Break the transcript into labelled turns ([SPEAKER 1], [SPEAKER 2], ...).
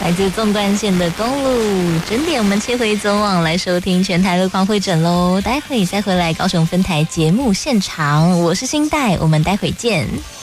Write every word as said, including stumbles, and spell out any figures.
[SPEAKER 1] 来自纵贯线的公路整点，我们切回总网来收听全台路况会诊喽。待会再回来高雄分台节目现场，我是新代，我们待会见。